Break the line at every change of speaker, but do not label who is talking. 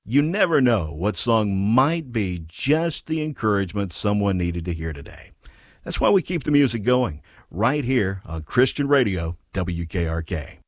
You never know what song might be just the encouragement someone needed to hear today. That's why we keep the music going right here on Christian Radio, WKRK.